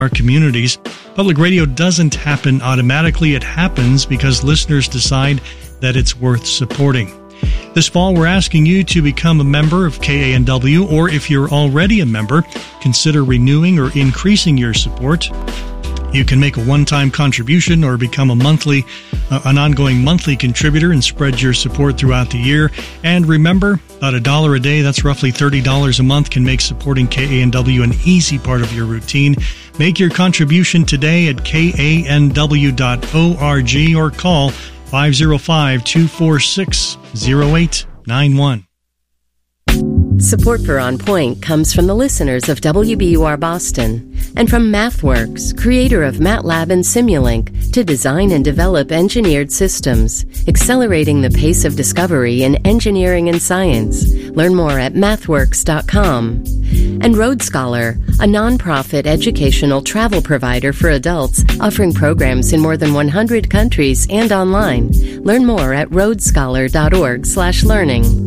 our communities. Public radio doesn't happen automatically. It happens because listeners decide that it's worth supporting. This fall, we're asking you to become a member of KANW, or if you're already a member, consider renewing or increasing your support. You can make a one-time contribution or become an ongoing monthly contributor and spread your support throughout the year. And remember, about $1 a day, that's roughly $30 a month, can make supporting KANW an easy part of your routine. Make your contribution today at kanw.org or call 505-246-0891. Support for On Point comes from the listeners of WBUR Boston and from MathWorks, creator of MATLAB and Simulink, to design and develop engineered systems, accelerating the pace of discovery in engineering and science. Learn more at mathworks.com. And Road Scholar, a nonprofit educational travel provider for adults offering programs in more than 100 countries and online. Learn more at roadscholar.org/learning.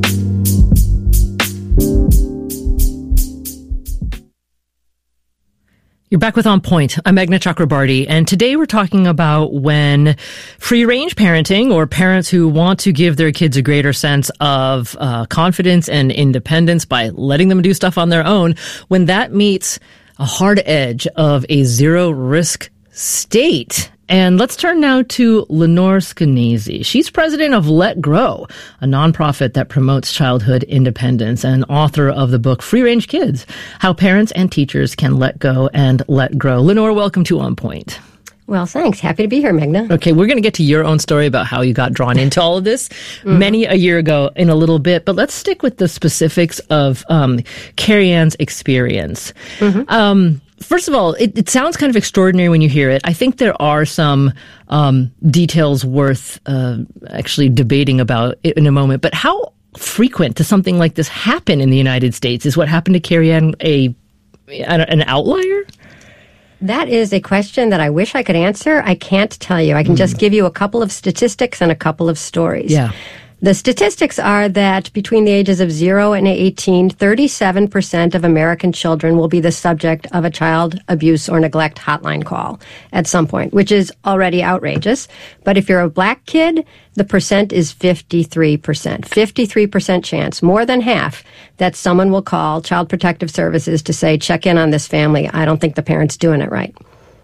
You're back with On Point. I'm Meghna Chakrabarty, and today we're talking about when free-range parenting, or parents who want to give their kids a greater sense of confidence and independence by letting them do stuff on their own, when that meets a hard edge of a zero-risk state. And let's turn now to Lenore Skenazy. She's president of Let Grow, a nonprofit that promotes childhood independence, and author of the book Free Range Kids, How Parents and Teachers Can Let Go and Let Grow. Lenore, welcome to On Point. Well, thanks. Happy to be here, Meghna. Okay, we're going to get to your own story about how you got drawn into all of this many a year ago in a little bit, but let's stick with the specifics of Carrie Ann's experience. First of all, it sounds kind of extraordinary when you hear it. I think there are some details worth actually debating about in a moment. But how frequent does something like this happen in the United States? Is what happened to Carrie Ann an outlier? That is a question that I wish I could answer. I can't tell you. I can just give you a couple of statistics and a couple of stories. Yeah. The statistics are that between the ages of 0 and 18, 37% of American children will be the subject of a child abuse or neglect hotline call at some point, which is already outrageous. But if you're a black kid, the percent is 53%. 53% chance, more than half, that someone will call Child Protective Services to say, check in on this family. I don't think the parent's doing it right.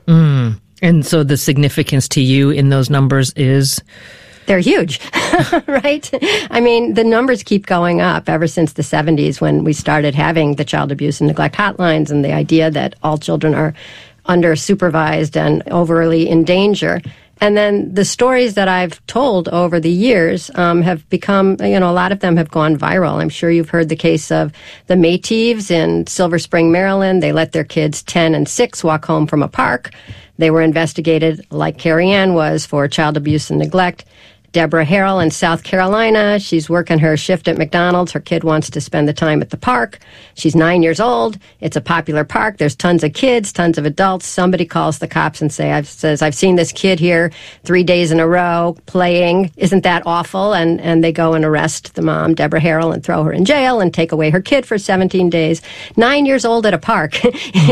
And so the significance to you in those numbers is? They're huge, right? I mean, the numbers keep going up ever since the 70s when we started having the child abuse and neglect hotlines and the idea that all children are under supervised and overly in danger. And then the stories that I've told over the years have become, a lot of them have gone viral. I'm sure you've heard the case of the Mayteves in Silver Spring, Maryland. They let their kids 10 and 6 walk home from a park. They were investigated, like Carrie Ann was, for child abuse and neglect. Deborah Harrell in South Carolina, she's working her shift at McDonald's. Her kid wants to spend the time at the park. She's 9 years old. It's a popular park. There's tons of kids, tons of adults. Somebody calls the cops and says, I've seen this kid here 3 days in a row playing. Isn't that awful? And they go and arrest the mom, Deborah Harrell, and throw her in jail and take away her kid for 17 days. 9 years old at a park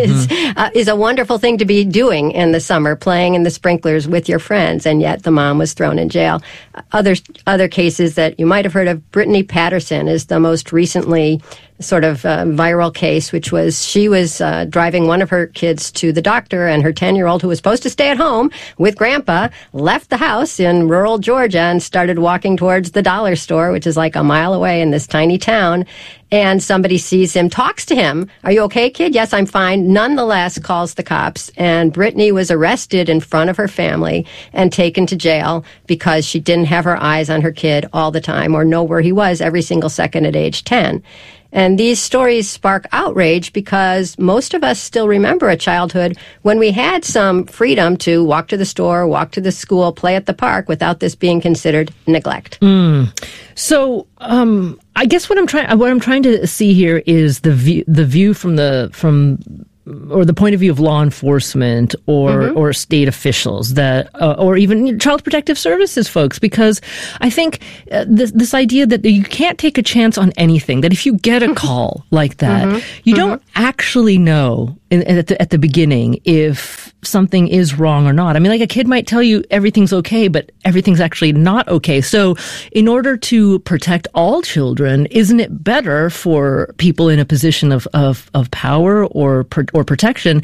is a wonderful thing to be doing in the summer, playing in the sprinklers with your friends, and yet the mom was thrown in jail. Other cases that you might have heard of, Brittany Patterson is the most recently sort of viral case, which was she was driving one of her kids to the doctor, and her 10-year-old, who was supposed to stay at home with grandpa, left the house in rural Georgia and started walking towards the dollar store, which is like a mile away in this tiny town. And somebody sees him, talks to him. Are you okay, kid? Yes, I'm fine. Nonetheless, calls the cops. And Brittany was arrested in front of her family and taken to jail because she didn't have her eyes on her kid all the time or know where he was every single second at age 10. And these stories spark outrage because most of us still remember a childhood when we had some freedom to walk to the store, walk to the school, play at the park without this being considered neglect. So, I guess what I'm trying to see here is the view from or the point of view of law enforcement or state officials that, or even Child Protective Services folks, because I think this idea that you can't take a chance on anything, that if you get a call like that, you don't actually know at the beginning if something is wrong or not. I mean, like a kid might tell you everything's okay, but everything's actually not okay. So in order to protect all children, isn't it better for people in a position of power or protection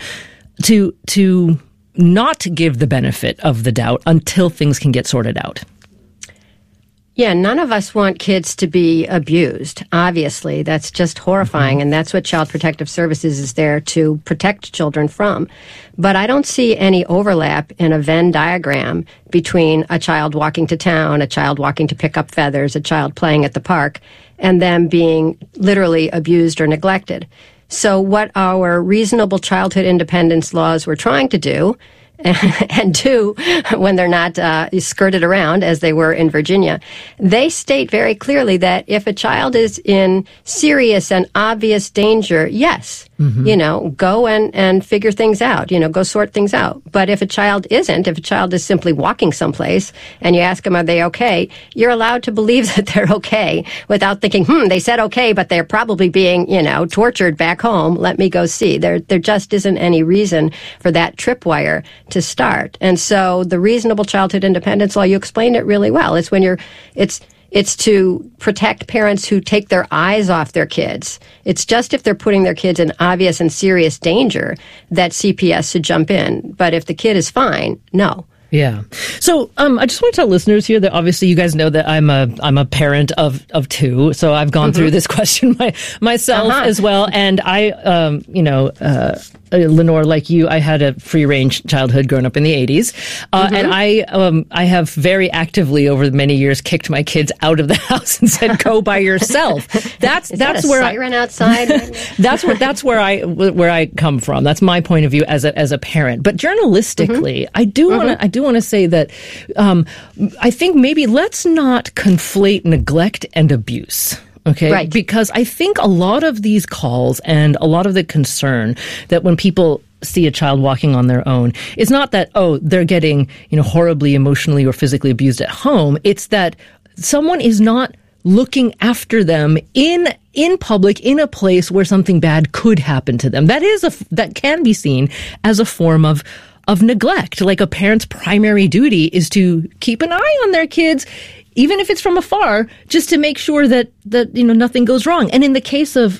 to not give the benefit of the doubt until things can get sorted out? Yeah, none of us want kids to be abused. Obviously, that's just horrifying, and that's what Child Protective Services is there to protect children from. But I don't see any overlap in a Venn diagram between a child walking to town, a child walking to pick up feathers, a child playing at the park, and them being literally abused or neglected. So what our reasonable childhood independence laws were trying to do, and do when they're not skirted around as they were in Virginia, they state very clearly that if a child is in serious and obvious danger, yes, go and figure things out, go sort things out. But if a child isn't, if a child is simply walking someplace and you ask them, are they okay? You're allowed to believe that they're okay without thinking, they said okay, but they're probably being, tortured back home. Let me go see. There just isn't any reason for that tripwire to start. And so the reasonable childhood independence law, you explained it really well. It's when it's to protect parents who take their eyes off their kids. It's just if they're putting their kids in obvious and serious danger that CPS should jump in. But if the kid is fine, no. Yeah. So I just want to tell listeners here that obviously you guys know that I'm a parent of two, so I've gone through this question myself as well, and I Lenore, like you, I had a free-range childhood growing up in the 80s. And I have very actively over many years kicked my kids out of the house and said, go by yourself. That's where siren outside? that's where I come from. That's my point of view as a parent. But journalistically, I do want to say that I think maybe let's not conflate neglect and abuse. Okay. Right. Because I think a lot of these calls and a lot of the concern that when people see a child walking on their own, it's not that, they're getting, horribly emotionally or physically abused at home. It's that someone is not looking after them in public, in a place where something bad could happen to them. That can be seen as a form of neglect. Like a parent's primary duty is to keep an eye on their kids, even if it's from afar, just to make sure that nothing goes wrong. And in the case of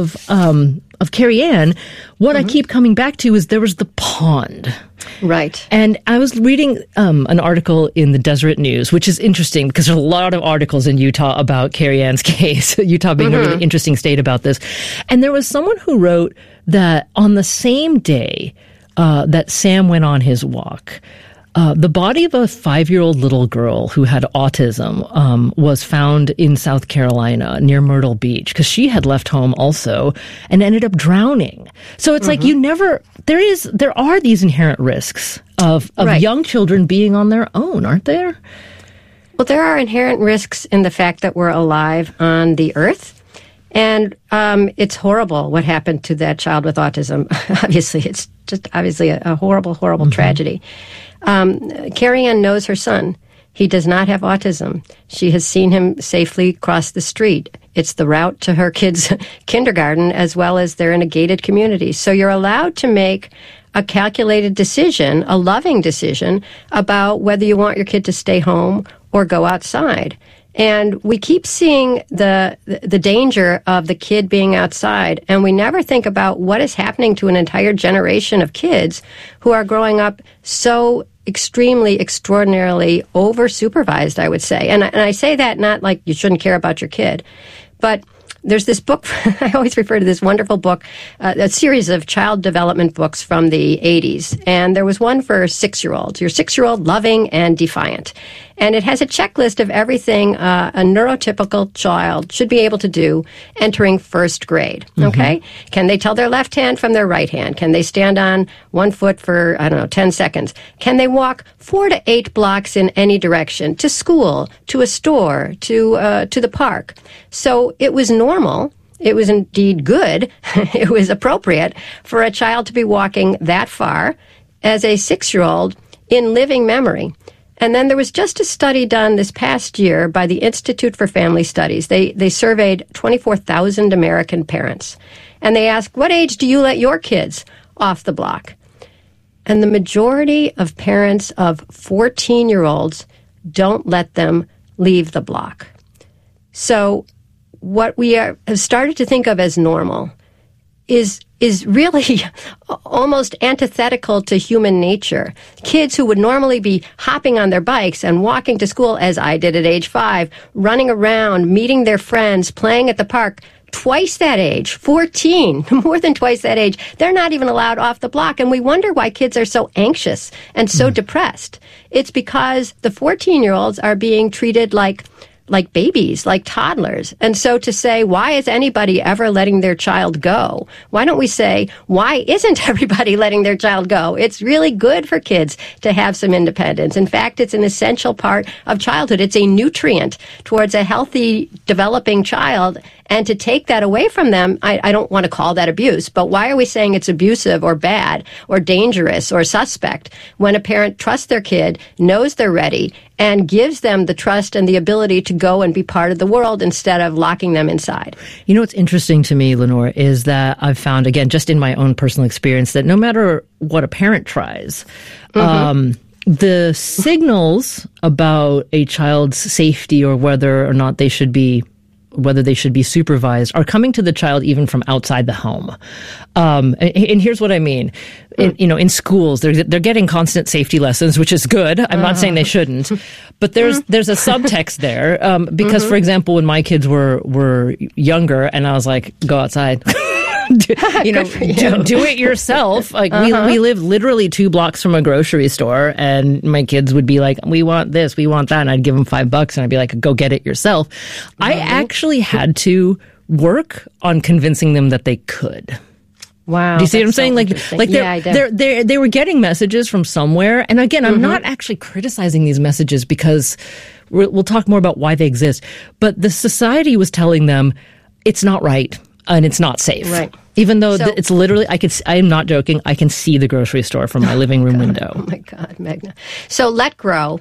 Carrie Ann, what I keep coming back to is there was the pond. Right. And I was reading an article in the Deseret News, which is interesting because there's a lot of articles in Utah about Carrie Ann's case, Utah being a really interesting state about this. And there was someone who wrote that on the same day that Sam went on his walk, the body of a 5-year-old little girl who had autism was found in South Carolina near Myrtle Beach because she had left home also and ended up drowning. So it's like there are these inherent risks of young children being on their own, aren't there? Well, there are inherent risks in the fact that we're alive on the earth. And it's horrible what happened to that child with autism. Obviously, it's just a horrible, horrible tragedy. Carrie Ann knows her son. He does not have autism. She has seen him safely cross the street. It's the route to her kids' kindergarten, as well as they're in a gated community. So you're allowed to make a calculated decision, a loving decision, about whether you want your kid to stay home or go outside. And we keep seeing the danger of the kid being outside, and we never think about what is happening to an entire generation of kids who are growing up so extremely, extraordinarily over-supervised, I would say. And I say that not like you shouldn't care about your kid, but there's this book, I always refer to this wonderful book, a series of child development books from the 80s. And there was one for 6-year-olds. Your 6-year-old, loving and defiant. And it has a checklist of everything a neurotypical child should be able to do entering first grade. Okay? Can they tell their left hand from their right hand? Can they stand on one foot for, 10 seconds? Can they walk 4 to 8 blocks in any direction? To school, to a store, to the park. So it was normal it was indeed good, it was appropriate for a child to be walking that far as a 6-year-old in living memory. And then there was just a study done this past year by the Institute for Family Studies. They surveyed 24,000 American parents. And they asked, what age do you let your kids off the block? And the majority of parents of 14-year-olds don't let them leave the block. So what we have started to think of as normal is really almost antithetical to human nature. Kids who would normally be hopping on their bikes and walking to school, as I did at age 5, running around, meeting their friends, playing at the park, twice that age, 14, more than twice that age, they're not even allowed off the block. And we wonder why kids are so anxious and so depressed. It's because the 14-year-olds are being treated like babies, like toddlers. And so to say, why is anybody ever letting their child go? Why don't we say, why isn't everybody letting their child go? It's really good for kids to have some independence. In fact, it's an essential part of childhood. It's a nutrient towards a healthy, developing child. And to take that away from them, I don't want to call that abuse, but why are we saying it's abusive or bad or dangerous or suspect when a parent trusts their kid, knows they're ready, and gives them the trust and the ability to go and be part of the world instead of locking them inside? You know what's interesting to me, Lenore, is that I've found, again, just in my own personal experience, that no matter what a parent tries, the signals about a child's safety or whether or not they should be supervised are coming to the child even from outside the home. And here's what I mean. In schools, they're getting constant safety lessons, which is good. I'm not saying they shouldn't, but there's a subtext there. Because, for example, when my kids were younger and I was like, go outside. Do it yourself. Like we live literally 2 blocks from a grocery store, and my kids would be like, we want this, we want that, and I'd give them $5 and I'd be like, go get it yourself. I actually had to work on convincing them that they could. Wow. Do you see what I'm saying? I they were getting messages from somewhere. And again, I'm not actually criticizing these messages because we'll talk more about why they exist. But the society was telling them it's not right and it's not safe. Right. Even though it's literally, I am not joking, I can see the grocery store from my living room window. Oh my God, Meghna. So Let Grow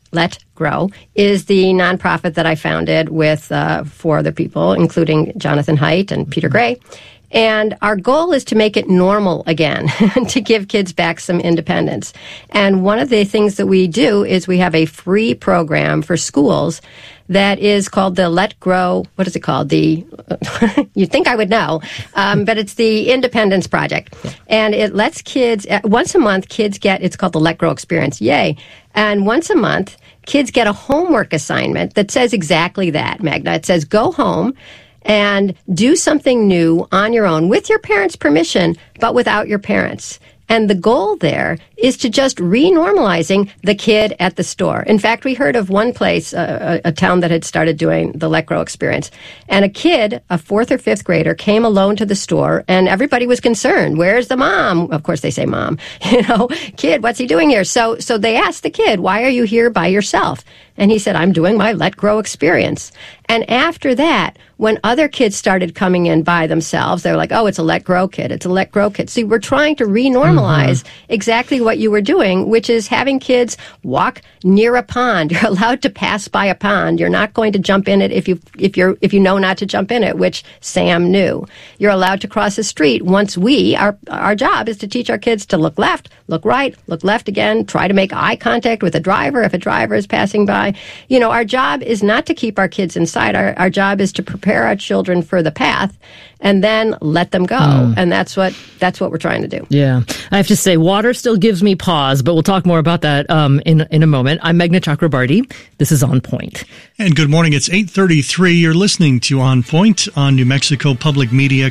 is the nonprofit that I founded with 4 other people, including Jonathan Haidt and Peter Gray. And our goal is to make it normal again, to give kids back some independence. And one of the things that we do is we have a free program for schools that is called the Let Grow, what is it called? You'd think I would know, but it's the Independence Project. Yeah. And it lets kids, once a month, it's called the Let Grow Experience. Yay. And once a month, kids get a homework assignment that says exactly that, Meghna. It says, go home and do something new on your own with your parents' permission, but without your parents. And the goal there is to just re-normalizing the kid at the store. In fact, we heard of one place, a town that had started doing the Let Grow experience. And a kid, a 4th or 5th grader, came alone to the store, and everybody was concerned. Where's the mom? Of course, they say mom. Kid, what's he doing here? So they asked the kid, why are you here by yourself? And he said, I'm doing my Let Grow experience. And after that, when other kids started coming in by themselves, they were like, oh, it's a Let Grow kid. It's a Let Grow kid. See, we're trying to re-normalize exactly what you were doing, which is having kids walk near a pond. You're allowed to pass by a pond. You're not going to jump in it if you know not to jump in it, which Sam knew. You're allowed to cross a street once our job is to teach our kids to look left, look right, look left again, try to make eye contact with a driver if a driver is passing by. Our job is not to keep our kids inside. Our job is to prepare our children for the path and then let them go. And that's what we're trying to do. Yeah. I have to say, water still gives me pause, but we'll talk more about that in a moment. I'm Meghna Chakrabarty. This is On Point. And good morning. It's 8:33. You're listening to On Point on New Mexico Public Media,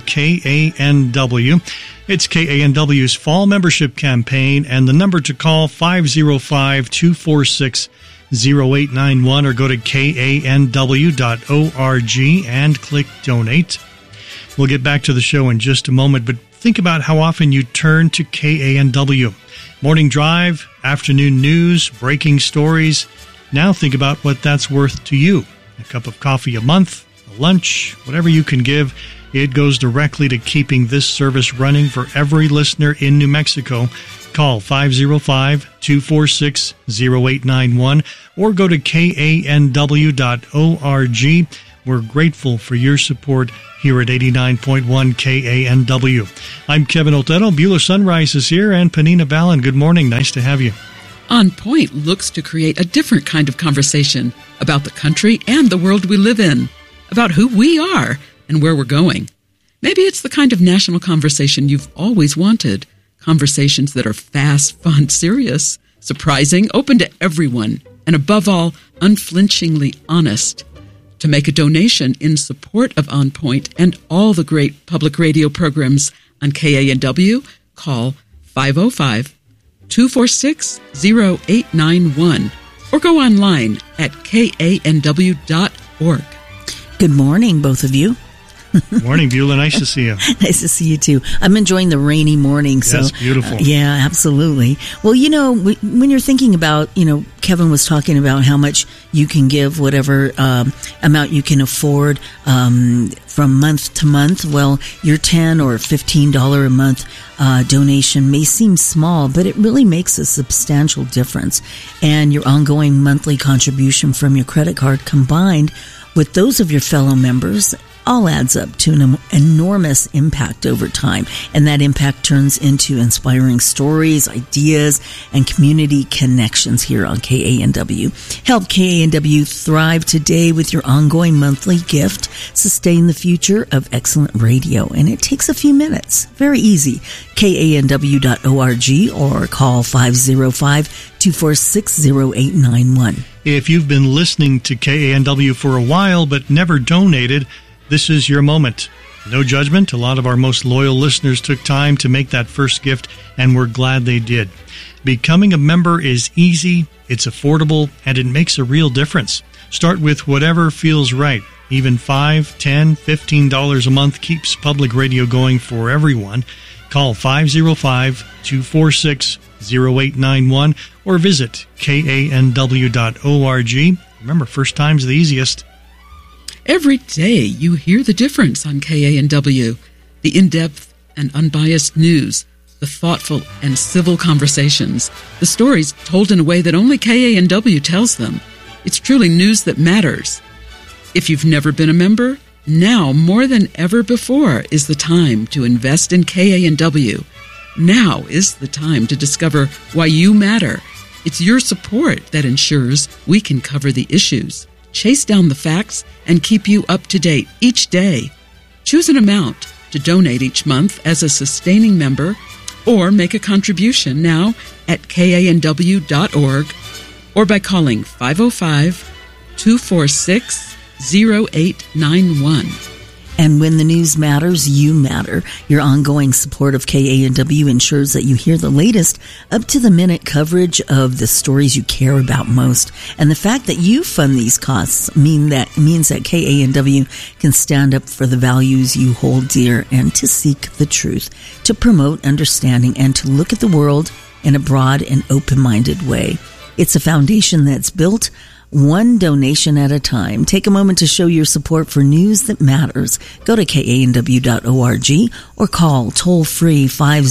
KANW. It's KANW's fall membership campaign, and the number to call, 505-246-0891, or go to kanw.org and click Donate. We'll get back to the show in just a moment, but think about how often you turn to KANW. Morning drive, afternoon news, breaking stories. Now think about what that's worth to you. A cup of coffee a month, a lunch, whatever you can give. It goes directly to keeping this service running for every listener in New Mexico. Call 505-246-0891 or go to kanw.org. We're grateful for your support here at 89.1 KANW. I'm Kevin Otero. Beulah Sunrise is here, and Penina Ballin. Good morning. Nice to have you. On Point looks to create a different kind of conversation about the country and the world we live in, about who we are and where we're going. Maybe it's the kind of national conversation you've always wanted. Conversations that are fast, fun, serious, surprising, open to everyone, and above all, unflinchingly honest. To make a donation in support of On Point and all the great public radio programs on KANW, call 505-246-0891 or go online at kanw.org. Good morning, both of you. Morning, Beulah. Nice to see you. Nice to see you, too. I'm enjoying the rainy morning. So, yes, beautiful. Yeah, absolutely. Well, when you're thinking about, Kevin was talking about how much you can give, whatever amount you can afford from month to month. Well, your $10 or $15 a month donation may seem small, but it really makes a substantial difference. And your ongoing monthly contribution from your credit card combined with those of your fellow members all adds up to an enormous impact over time. And that impact turns into inspiring stories, ideas, and community connections here on KANW. Help KANW thrive today with your ongoing monthly gift. Sustain the future of excellent radio. And it takes a few minutes. Very easy. KANW.org or call 505-246-0891. If you've been listening to KANW for a while but never donated, this is your moment. No judgment. A lot of our most loyal listeners took time to make that first gift, and we're glad they did. Becoming a member is easy, it's affordable, and it makes a real difference. Start with whatever feels right. Even $5, $10, $15 a month keeps public radio going for everyone. Call 505-246-0891 or visit kanw.org. Remember, first time's the easiest. Every day you hear the difference on KANW, the in-depth and unbiased news, the thoughtful and civil conversations, the stories told in a way that only KANW tells them. It's truly news that matters. If you've never been a member, now more than ever before is the time to invest in KANW. Now is the time to discover why you matter. It's your support that ensures we can cover the issues, chase down the facts, and keep you up to date each day. Choose an amount to donate each month as a sustaining member or make a contribution now at kanw.org or by calling 505-246-0891. And when the news matters, you matter. Your ongoing support of KANW ensures that you hear the latest, up-to-the-minute coverage of the stories you care about most. And the fact that you fund these costs means that KANW can stand up for the values you hold dear and to seek the truth, to promote understanding, and to look at the world in a broad and open-minded way. It's a foundation that's built one donation at a time. Take a moment to show your support for news that matters. Go to kanw.org or call toll-free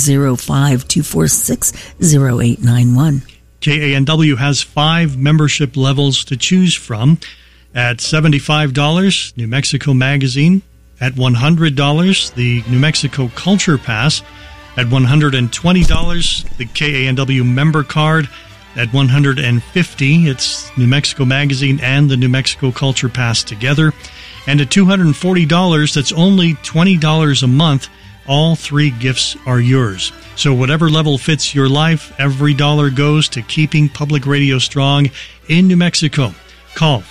505-246-0891. KANW has 5 membership levels to choose from. At $75, New Mexico Magazine. At $100, the New Mexico Culture Pass. At $120, the KANW Member Card. At $150, it's New Mexico Magazine and the New Mexico Culture Pass together. And at $240, that's only $20 a month. All 3 gifts are yours. So whatever level fits your life, every dollar goes to keeping public radio strong in New Mexico. Call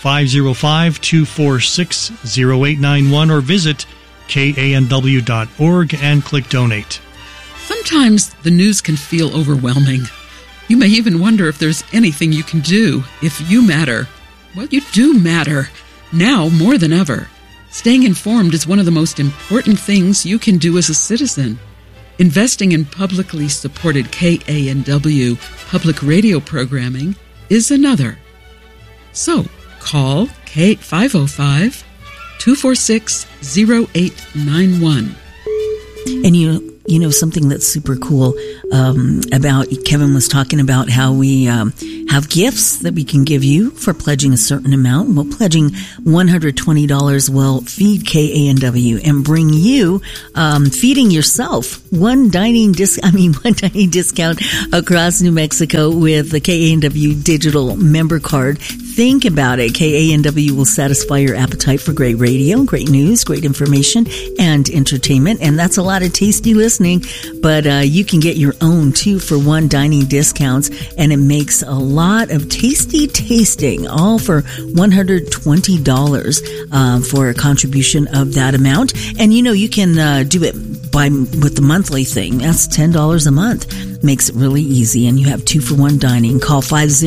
505-246-0891 or visit kanw.org and click donate. Sometimes the news can feel overwhelming. You may even wonder if there's anything you can do. If you matter, well, you do matter, now more than ever. Staying informed is one of the most important things you can do as a citizen. Investing in publicly supported KANW public radio programming is another. So, call 505 246-0891. And you know, something that's super cool about, Kevin was talking about how we have gifts that we can give you for pledging a certain amount. Well, pledging $120 will feed KANW and bring you feeding yourself one dining discount across New Mexico with the KANW digital member card. Think about it. KANW will satisfy your appetite for great radio, great news, great information, and entertainment. And that's a lot of tasty listening, but you can get your own 2-for-1 dining discounts, and it makes a lot of tasty tasting, all for $120 for a contribution of that amount. And you know, you can do it with the monthly thing. That's $10 a month. Makes it really easy, and you have 2-for-1 dining. Call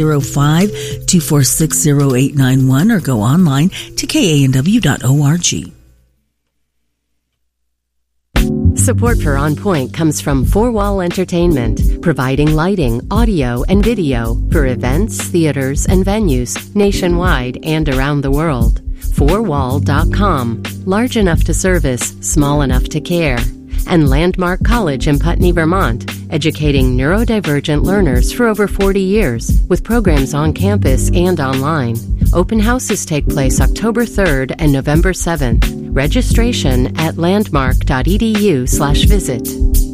505-246-0891 or go online to KANW.org. Support for On Point comes from 4Wall Entertainment, providing lighting, audio, and video for events, theaters, and venues nationwide and around the world. 4wall.com, large enough to service, small enough to care. And Landmark College in Putney, Vermont, educating neurodivergent learners for over 40 years with programs on campus and online. Open houses take place October 3rd and November 7th. Registration at landmark.edu/visit.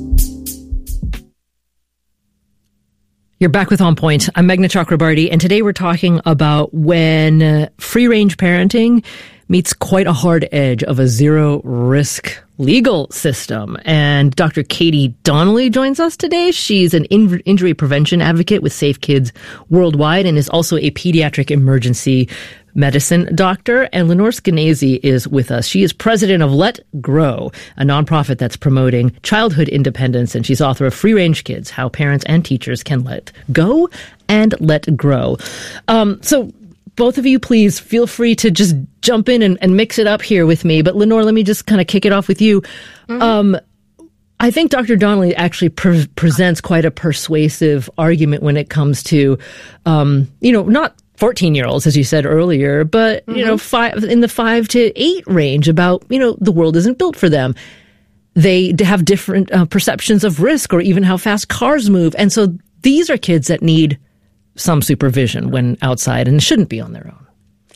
You're back with On Point. I'm Meghna Chakrabarty, and today we're talking about when free-range parenting meets quite a hard edge of a zero-risk legal system. And Dr. Katie Donnelly joins us today. She's an injury prevention advocate with Safe Kids Worldwide and is also a pediatric emergency medicine doctor. And Lenore Skenazy is with us. She is president of Let Grow, a nonprofit that's promoting childhood independence. And she's author of Free Range Kids, How Parents and Teachers Can Let Go and Let Grow. So both of you, please feel free to just jump in and mix it up here with me. But Lenore, let me just kind of kick it off with you. Mm-hmm. I think Dr. Donnelly actually presents quite a persuasive argument when it comes to, not 14-year-olds, as you said earlier, but, mm-hmm. In the 5 to 8 range about, the world isn't built for them. They have different perceptions of risk or even how fast cars move. And so these are kids that need some supervision when outside and shouldn't be on their own.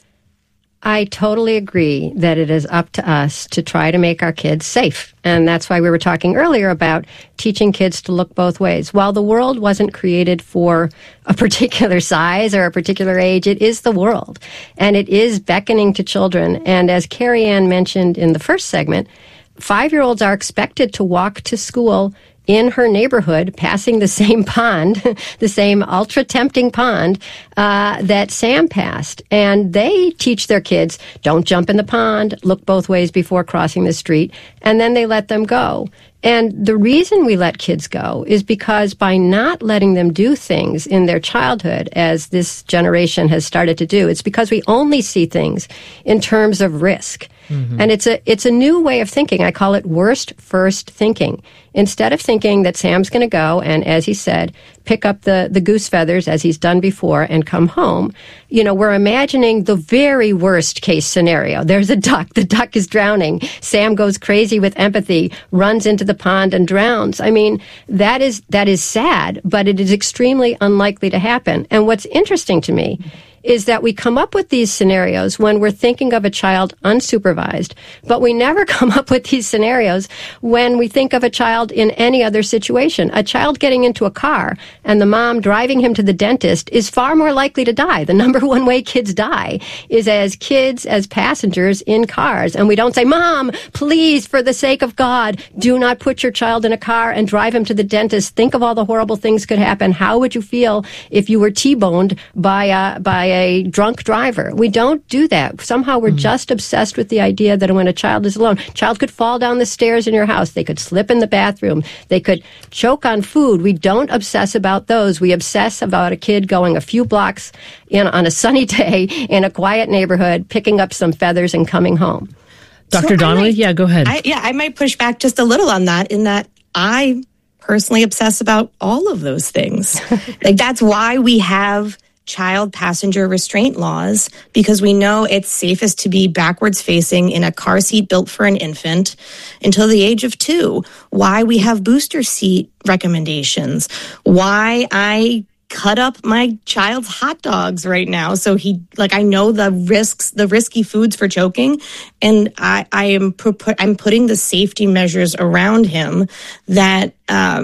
I totally agree that it is up to us to try to make our kids safe. And that's why we were talking earlier about teaching kids to look both ways. While the world wasn't created for a particular size or a particular age, it is the world. And it is beckoning to children. And as Carrie Ann mentioned in the first segment, 5-year-olds are expected to walk to school in her neighborhood, passing the same pond, the same ultra-tempting pond that Sam passed. And they teach their kids, don't jump in the pond, look both ways before crossing the street, and then they let them go. And the reason we let kids go is because by not letting them do things in their childhood, as this generation has started to do, it's because we only see things in terms of risk. Mm-hmm. And it's a new way of thinking. I call it worst first thinking. Instead of thinking that Sam's going to go and, as he said, pick up the goose feathers as he's done before and come home, we're imagining the very worst case scenario. There's a duck. The duck is drowning. Sam goes crazy with empathy, runs into the pond and drowns. I mean, that is sad, but it is extremely unlikely to happen. And what's interesting to me is that we come up with these scenarios when we're thinking of a child unsupervised, but we never come up with these scenarios when we think of a child in any other situation. A child getting into a car and the mom driving him to the dentist is far more likely to die. The number one way kids die is as passengers in cars. And we don't say, Mom, please, for the sake of God, do not put your child in a car and drive him to the dentist. Think of all the horrible things could happen. How would you feel if you were T-boned by a drunk driver? We don't do that. Somehow we're just obsessed with the idea that when a child is alone, a child could fall down the stairs in your house. They could slip in the bathroom. They could choke on food. We don't obsess about those. We obsess about a kid going a few blocks on a sunny day in a quiet neighborhood, picking up some feathers and coming home. Dr. Donnelly? Yeah, go ahead. I might push back just a little on that, in that I personally obsess about all of those things. Like, that's why we have child passenger restraint laws because we know it's safest to be backwards facing in a car seat built for an infant until the age of 2. Why we have booster seat recommendations. Why I cut up my child's hot dogs right now. So I know the risky foods for choking. And I'm putting the safety measures around him that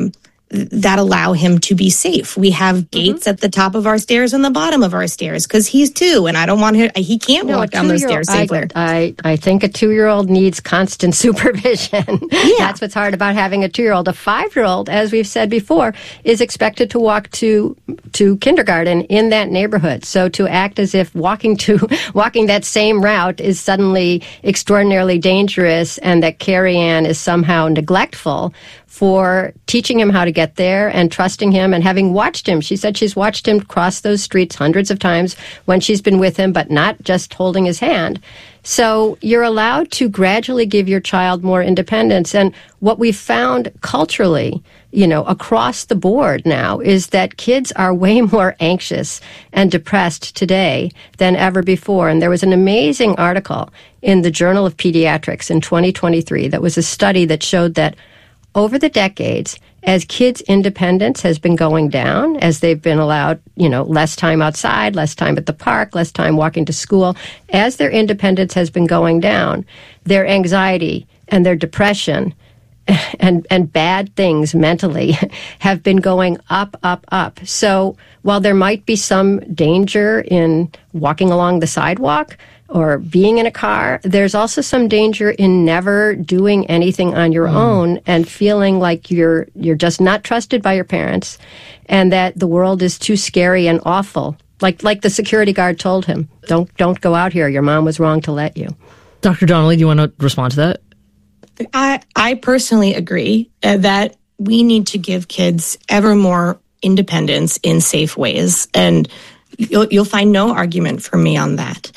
allow him to be safe. We have gates at the top of our stairs and the bottom of our stairs because he's 2 and I don't want him, he can't walk down those stairs safely. I think a 2-year-old needs constant supervision. Yeah. That's what's hard about having a 2-year-old. A 5-year-old, as we've said before, is expected to walk to kindergarten in that neighborhood. So to act as if walking that same route is suddenly extraordinarily dangerous and that Carrie Ann is somehow neglectful for teaching him how to get there and trusting him and having watched him. She said she's watched him cross those streets hundreds of times when she's been with him, but not just holding his hand. So you're allowed to gradually give your child more independence. And what we've found culturally, across the board now is that kids are way more anxious and depressed today than ever before. And there was an amazing article in the Journal of Pediatrics in 2023 that was a study that showed that over the decades, as kids' independence has been going down, as they've been allowed, less time outside, less time at the park, less time walking to school, as their independence has been going down, their anxiety and their depression and bad things mentally have been going up, up, up. So while there might be some danger in walking along the sidewalk, or being in a car, there's also some danger in never doing anything on your own and feeling like you're just not trusted by your parents and that the world is too scary and awful. Like the security guard told him, don't go out here. Your mom was wrong to let you. Dr. Donnelly, do you want to respond to that? I personally agree that we need to give kids ever more independence in safe ways. And you'll find no argument from me on that.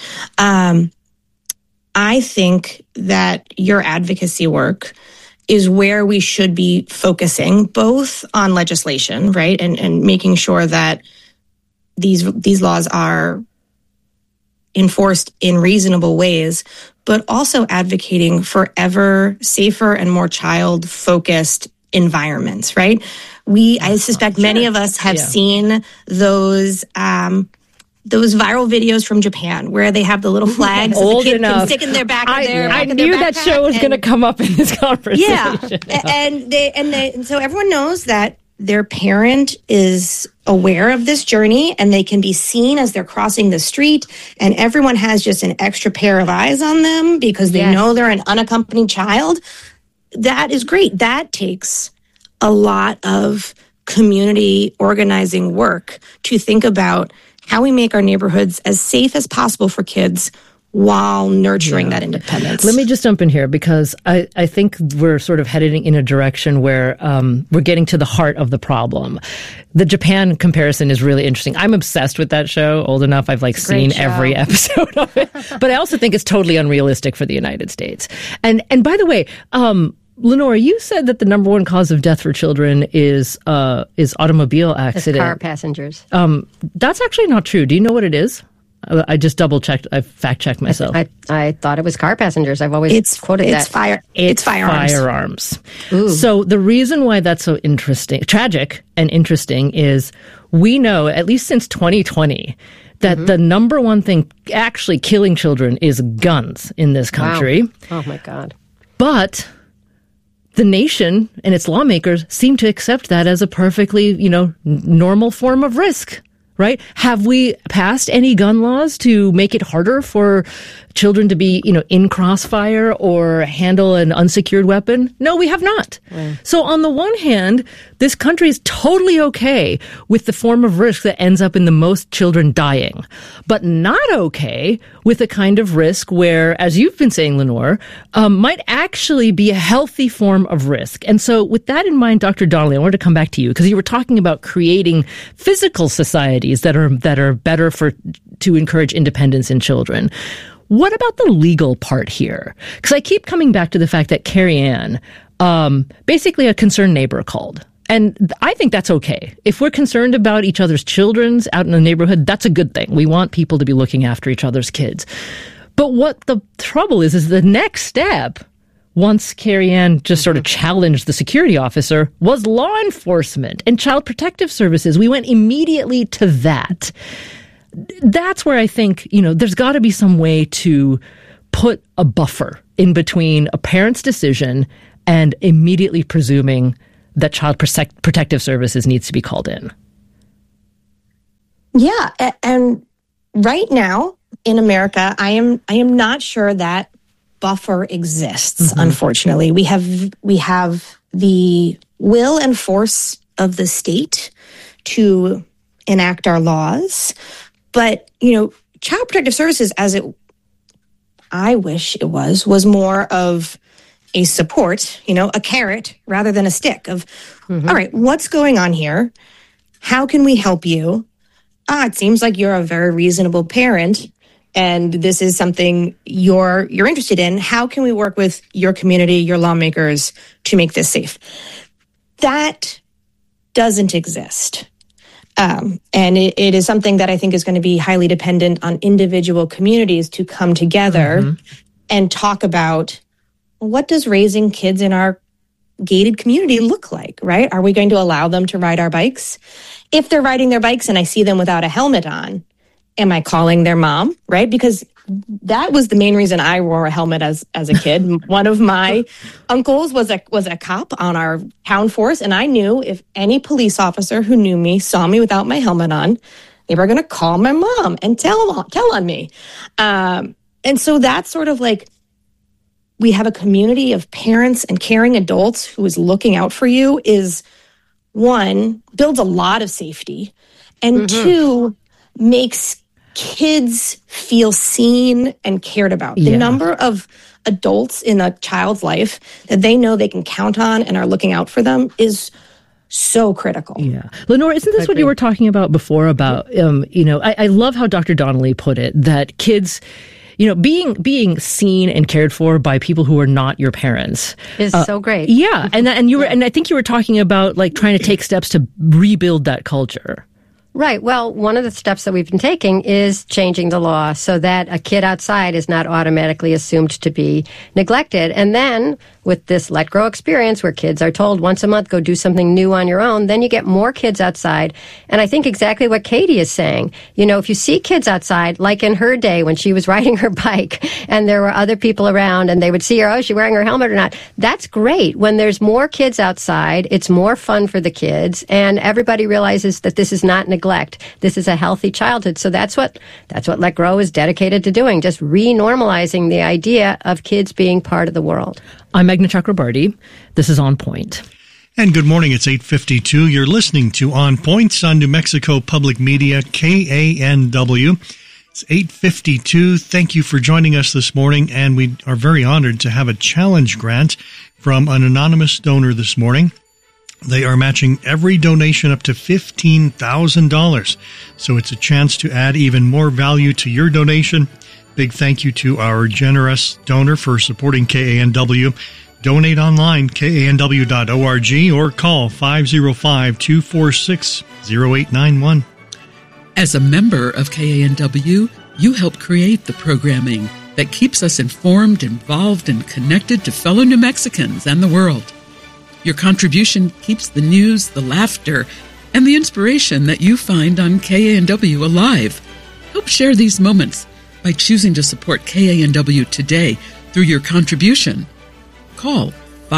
I think that your advocacy work is where we should be focusing, both on legislation, right, and making sure that these laws are enforced in reasonable ways, but also advocating for ever safer and more child-focused environments, right? I suspect many of us have seen those viral videos from Japan where they have the little flags that the kids can stick in their back of their I knew that show was going to come up in this conversation. Yeah, and so everyone knows that their parent is aware of this journey and they can be seen as they're crossing the street, and everyone has just an extra pair of eyes on them because they know they're an unaccompanied child. That is great. That takes a lot of community organizing work to think about how we make our neighborhoods as safe as possible for kids while nurturing that independence. Let me just jump in here because I think we're sort of heading in a direction where we're getting to the heart of the problem. The Japan comparison is really interesting. I'm obsessed with that show. Old enough, I've seen every episode of it. But I also think it's totally unrealistic for the United States. And by the way, Lenore, you said that the number one cause of death for children is automobile accidents. It's car passengers. That's actually not true. Do you know what it is? I just double-checked. I fact-checked myself. I thought it was car passengers. I've always quoted that. It's firearms. Ooh. So the reason why that's so tragic and interesting is we know, at least since 2020, that the number one thing actually killing children is guns in this country. Wow. Oh, my God. But the nation and its lawmakers seem to accept that as a perfectly, normal form of risk, right? Have we passed any gun laws to make it harder for children to be, in crossfire or handle an unsecured weapon? No, we have not. So on the one hand, this country is totally okay with the form of risk that ends up in the most children dying, but not okay with the kind of risk where, as you've been saying, Lenore, might actually be a healthy form of risk. And so with that in mind, Dr. Donnelly, I wanted to come back to you because you were talking about creating physical societies that are better to encourage independence in children. What about the legal part here? Because I keep coming back to the fact that Carrie Ann, basically a concerned neighbor called And I think that's okay. If we're concerned about each other's children's out in the neighborhood, that's a good thing. We want people to be looking after each other's kids. But what the trouble is the next step, once Carrie Ann just sort of challenged the security officer, was law enforcement and child protective services. We went immediately to that. That's where I think, there's got to be some way to put a buffer in between a parent's decision and immediately presuming that child protective services needs to be called in. Yeah, and right now in America, I am not sure that buffer exists. Unfortunately, we have the will and force of the state to enact our laws, but child protective services, I wish it was more of a support, a carrot rather than a stick of, all right, what's going on here? How can we help you? It seems like you're a very reasonable parent and this is something you're interested in. How can we work with your community, your lawmakers to make this safe? That doesn't exist. And it is something that I think is going to be highly dependent on individual communities to come together and talk about what does raising kids in our gated community look like, right? Are we going to allow them to ride our bikes? If they're riding their bikes and I see them without a helmet on, am I calling their mom, right? Because that was the main reason I wore a helmet as a kid. One of my uncles was a cop on our town force, and I knew if any police officer who knew me saw me without my helmet on, they were going to call my mom and tell on me. And so that's sort of like, we have a community of parents and caring adults who is looking out for you is, one, builds a lot of safety, and two, makes kids feel seen and cared about. The number of adults in a child's life that they know they can count on and are looking out for them is so critical. Yeah. Lenore, isn't this what you were talking about before about, I love how Dr. Donnelly put it, that kids, being seen and cared for by people who are not your parents is so great. Yeah. And I think you were talking about like trying to take steps to rebuild that culture. Right. Well, one of the steps that we've been taking is changing the law so that a kid outside is not automatically assumed to be neglected. And then with this Let Grow experience where kids are told once a month, go do something new on your own, then you get more kids outside. And I think exactly what Katie is saying. If you see kids outside, like in her day when she was riding her bike and there were other people around and they would see her, is she wearing her helmet or not? That's great. When there's more kids outside, it's more fun for the kids and everybody realizes that this is not neglect. This is a healthy childhood. So that's what Let Grow is dedicated to doing, just re-normalizing the idea of kids being part of the world. I'm Meghna Chakrabarty. This is On Point. And good morning. It's 8:52. You're listening to On Points on New Mexico Public Media, KANW. It's 8:52. Thank you for joining us this morning, and we are very honored to have a challenge grant from an anonymous donor this morning. They are matching every donation up to $15,000. So it's a chance to add even more value to your donation. Big thank you to our generous donor for supporting KANW. Donate online, kanw.org, or call 505-246-0891. As a member of KANW, you help create the programming that keeps us informed, involved, and connected to fellow New Mexicans and the world. Your contribution keeps the news, the laughter, and the inspiration that you find on KANW alive. Help share these moments by choosing to support KANW today through your contribution. Call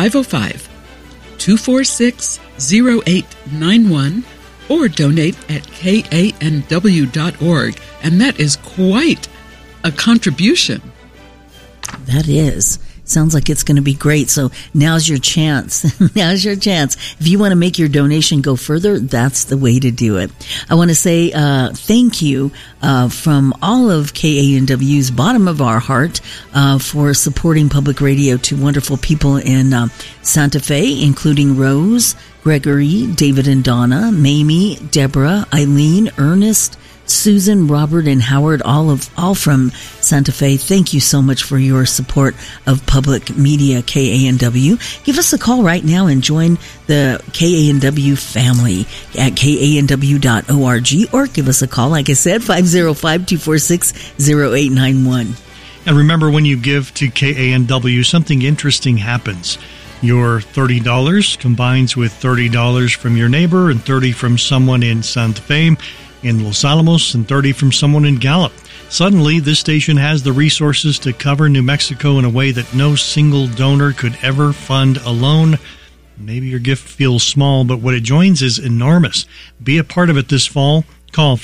505-246-0891 or donate at kanw.org. And that is quite a contribution. That is. Sounds like it's going to be great. So now's your chance. Now's your chance. If you want to make your donation go further, that's the way to do it. I want to say thank you from all of KANW's bottom of our heart for supporting public radio to wonderful people in Santa Fe, including Rose, Gregory, David and Donna, Mamie, Deborah, Eileen, Ernest, Susan, Robert, and Howard, all from Santa Fe. Thank you so much for your support of public media KANW. Give us a call right now and join the KANW family at kanw.org, or give us a call, like I said, 505-246-0891. And remember, when you give to KANW, something interesting happens. Your $30 combines with $30 from your neighbor and $30 from someone in Santa Fe, in Los Alamos, and $30 from someone in Gallup. Suddenly, this station has the resources to cover New Mexico in a way that no single donor could ever fund alone. Maybe your gift feels small, but what it joins is enormous. Be a part of it this fall. Call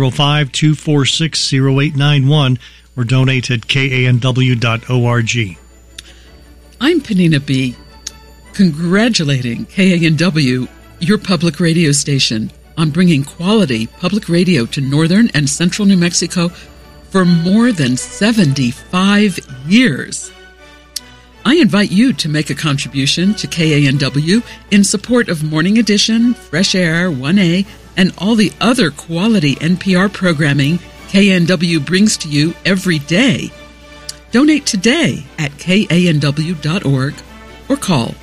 505-246-0891 or donate at kanw.org. I'm Penina B., congratulating KANW, your public radio station, on bringing quality public radio to northern and central New Mexico for more than 75 years. I invite you to make a contribution to KANW in support of Morning Edition, Fresh Air, 1A, and all the other quality NPR programming KANW brings to you every day. Donate today at kanw.org or call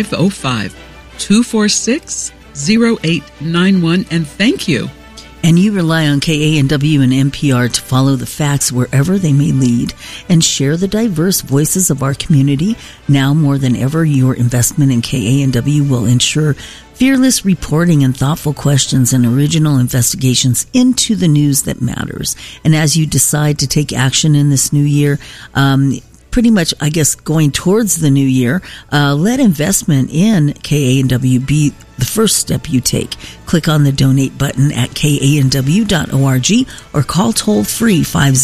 505-246-0891, and thank you. And you rely on KANW and NPR to follow the facts wherever they may lead and share the diverse voices of our community. Now more than ever, your investment in KANW will ensure fearless reporting and thoughtful questions and original investigations into the news that matters. And as you decide to take action in this new year, pretty much, I guess, going towards the new year, let investment in KANW be the first step you take. Click on the donate button at kanw.org or call toll-free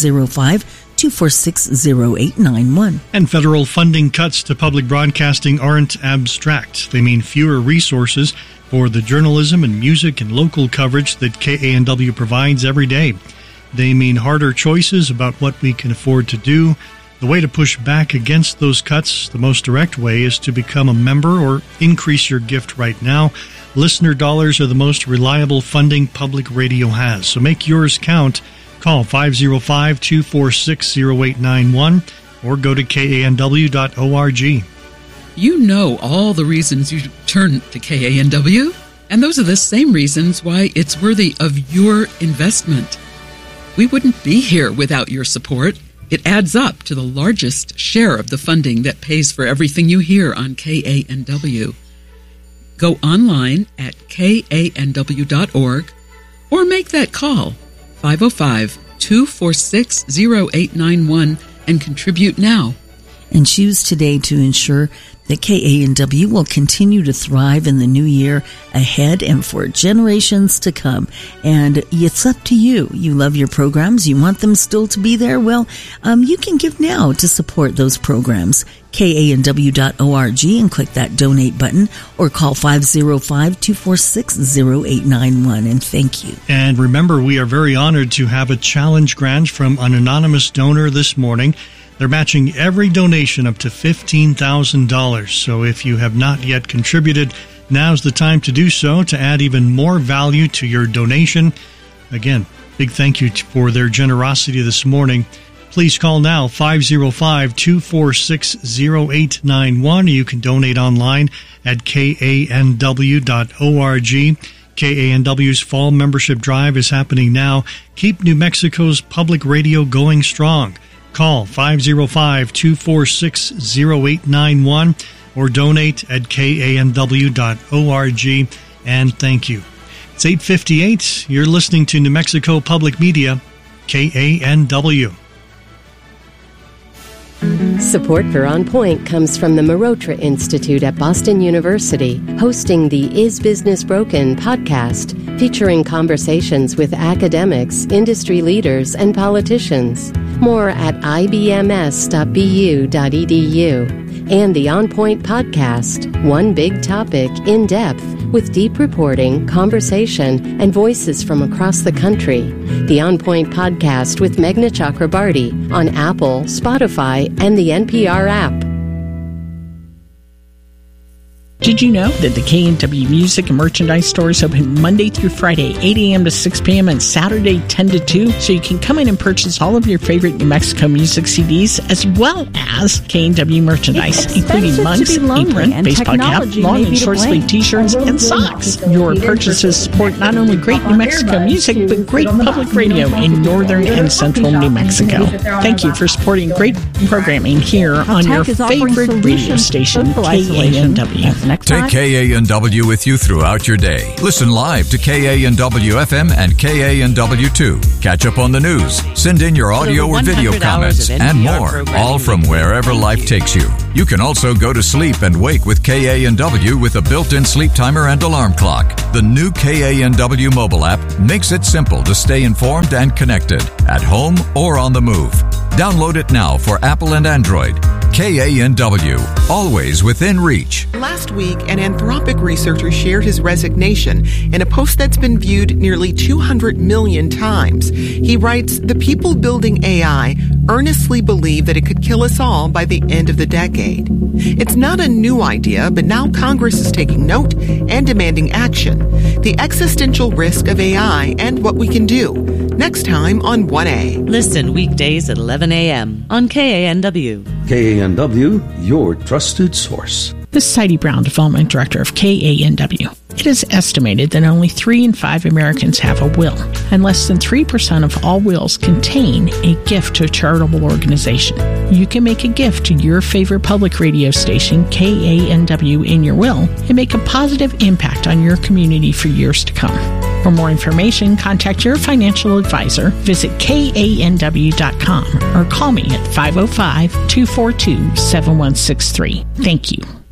505-246-0891. And federal funding cuts to public broadcasting aren't abstract. They mean fewer resources for the journalism and music and local coverage that KANW provides every day. They mean harder choices about what we can afford to do. The way to push back against those cuts, the most direct way, is to become a member or increase your gift right now. Listener dollars are the most reliable funding public radio has, so make yours count. Call 505-246-0891 or go to kanw.org. You know all the reasons you turn to KANW, and those are the same reasons why it's worthy of your investment. We wouldn't be here without your support. It adds up to the largest share of the funding that pays for everything you hear on KANW. Go online at kanw.org or make that call, 505-246-0891, and contribute now. And choose today to ensure that KANW will continue to thrive in the new year ahead and for generations to come. And it's up to you. You love your programs. You want them still to be there. Well, you can give now to support those programs. kanw.org and click that donate button or call 505-246-0891. And thank you. And remember, we are very honored to have a challenge grant from an anonymous donor this morning. They're matching every donation up to $15,000. So if you have not yet contributed, now's the time to do so to add even more value to your donation. Again, big thank you for their generosity this morning. Please call now, 505-246-0891. You can donate online at kanw.org. KANW's fall membership drive is happening now. Keep New Mexico's public radio going strong. Call 505-246-0891 or donate at kanw.org. And thank you. It's 8:58. You're listening to New Mexico Public Media, KANW. Support for On Point comes from the Marotra Institute at Boston University, hosting the Is Business Broken podcast, featuring conversations with academics, industry leaders, and politicians. More at ibms.bu.edu. And the On Point podcast, one big topic in depth, with deep reporting, conversation, and voices from across the country. The On Point podcast with Meghna Chakrabarty on Apple, Spotify, and the NPR app. Did you know that the K&W Music and Merchandise stores open Monday through Friday, 8 a.m. to 6 p.m. and Saturday, 10 to 2, so you can come in and purchase all of your favorite New Mexico music CDs as well as K&W merchandise, including mugs, apron, baseball cap, long and short sleeve t-shirts, and socks. Your purchases support not only great New Mexico music, but great public radio in northern and central New Mexico. Thank you for supporting great programming here on your favorite radio station, KANW. Take KANW with you throughout your day. Listen live to KANW FM and KANW2. Catch up on the news. Send in your audio or video comments and more, all from wherever life takes you. You can also go to sleep and wake with KANW with a built-in sleep timer and alarm clock. The new KANW mobile app makes it simple to stay informed and connected at home or on the move. Download it now for Apple and Android. KANW, always within reach. Last week, an Anthropic researcher shared his resignation in a post that's been viewed nearly 200 million times. He writes, "The people building AI earnestly believe that it could kill us all by the end of the decade." It's not a new idea, but now Congress is taking note and demanding action. The existential risk of AI and what we can do. Next time on 1A. Listen weekdays at 11 a.m. on KANW. KANW, your trusted source. This is Heidi Brown, Development Director of KANW. It is estimated that only 3 in 5 Americans have a will, and less than 3% of all wills contain a gift to a charitable organization. You can make a gift to your favorite public radio station, KANW, in your will, and make a positive impact on your community for years to come. For more information, contact your financial advisor, visit KANW.com, or call me at 505-242-7163. Thank you.